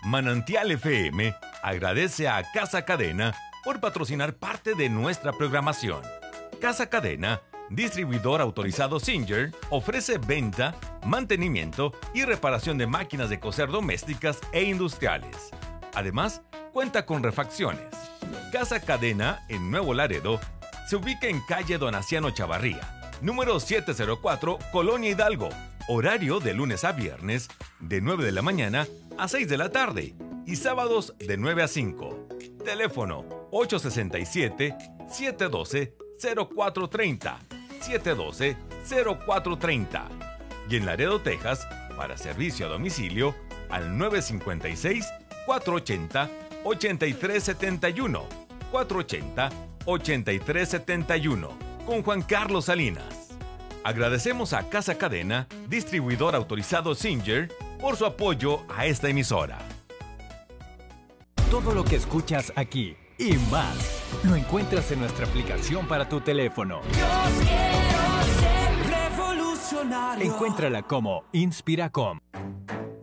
Manantial FM agradece a Casa Cadena por patrocinar parte de nuestra programación. Casa Cadena, distribuidor autorizado Singer, ofrece venta, mantenimiento y reparación de máquinas de coser domésticas e industriales. Además, cuenta con refacciones. Casa Cadena en Nuevo Laredo se ubica en calle Donaciano Chavarría, número 704, Colonia Hidalgo. Horario de lunes a viernes, de 9 de la mañana a 6 de la tarde y sábados de 9 a 5. Teléfono 867-712-0430, 712-0430. Y en Laredo, Texas, para servicio a domicilio, al 956-480-8371, 480-8371, con Juan Carlos Salinas. Agradecemos a Casa Cadena, distribuidor autorizado Singer, por su apoyo a esta emisora. Todo lo que escuchas aquí y más lo encuentras en nuestra aplicación para tu teléfono. Yo quiero ser revolucionario. Encuéntrala como Inspiracom.